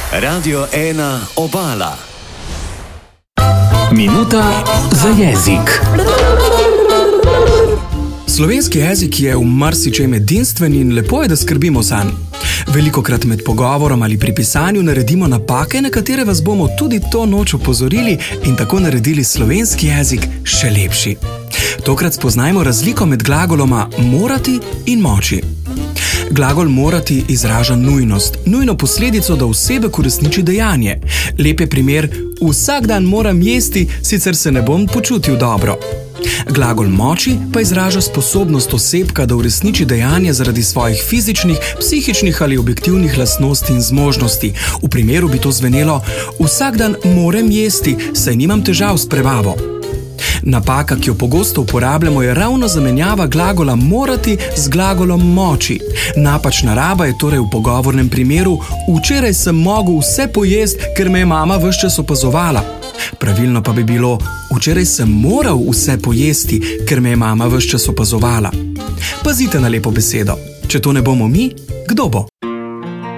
Radio 1 Obala. Minuta za jezik. Slovenski jezik je v marsičem edinstven in lepo je, da skrbimo zanj. Velikokrat med pogovorom ali pri pisanju naredimo napake, na katere vas bomo tudi to noč opozorili in tako naredili slovenski jezik še lepši. Tokrat spoznajmo razliko med glagoloma morati in moči. Glagol morati izraža nujnost, nujno posledico, da osebek uresniči dejanje. Lep je primer: vsak dan moram jesti, sicer se ne bom počutil dobro. Glagol moči pa izraža sposobnost osebka, da uresniči dejanje zaradi svojih fizičnih, psihičnih ali objektivnih lastnosti in zmožnosti. V primeru bi to zvenelo: vsak dan moram jesti, saj nimam težav s prebavo. Napaka, ki jo pogosto uporabljamo, je ravno zamenjava glagola morati z glagolom moči. Napačna raba je torej v pogovornem primeru: včeraj sem mogel vse pojesti, ker me je mama ves čas opazovala. Pravilno pa bi bilo: včeraj sem moral vse pojesti, ker me je mama ves čas opazovala. Pazite na lepo besedo. Če to ne bomo mi, kdo bo?